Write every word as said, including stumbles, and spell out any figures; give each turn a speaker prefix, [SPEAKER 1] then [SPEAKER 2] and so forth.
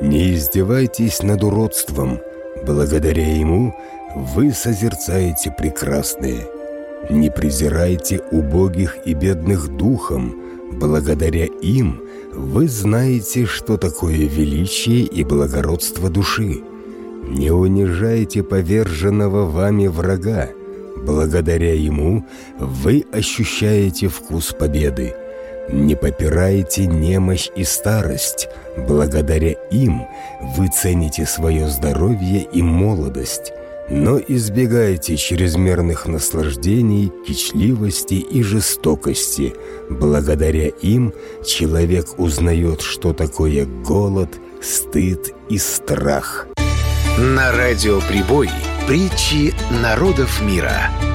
[SPEAKER 1] Не издевайтесь над уродством, благодаря ему вы созерцаете прекрасное. Не презирайте убогих и бедных духом, благодаря им вы знаете, что такое величие и благородство души. Не унижайте поверженного вами врага, благодаря ему вы ощущаете вкус победы. Не попирайте немощь и старость, благодаря им вы цените свое здоровье и молодость. Но избегайте чрезмерных наслаждений, кичливости и жестокости. Благодаря им человек узнает, что такое голод, стыд и страх.
[SPEAKER 2] На радио «Прибой» притчи народов мира.